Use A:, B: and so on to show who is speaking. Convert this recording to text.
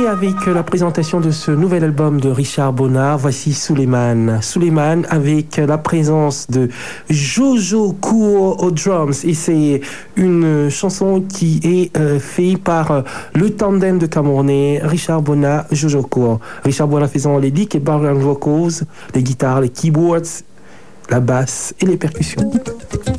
A: avec la présentation de ce nouvel album de Richard Bonnard. Voici Suleiman. Suleiman avec la présence de Jojo Kuo aux drums. Et c'est une chanson qui est faite par le tandem de Camerounais, Richard Bonnard, Jojo Kuo. Richard Bonnard faisant les leads et background vocals, les guitares, les keyboards, la basse et les percussions.